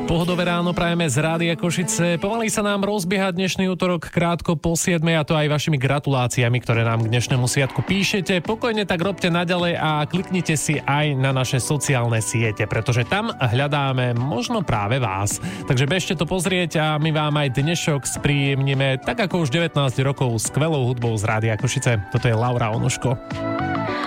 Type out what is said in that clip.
Pohodové ráno prajeme z Rádia Košice. Pomaly sa nám rozbieha dnešný útorok krátko po 7 a to aj vašimi gratuláciami, ktoré nám k dnešnému sviatku píšete. Pokojne tak robte naďalej a kliknite si aj na naše sociálne siete, pretože tam hľadáme možno práve vás. Takže bežte to pozrieť a my vám aj dnešok spríjemníme tak ako už 19 rokov skvelou hudbou z Rádia Košice. Toto je Laura Onuško.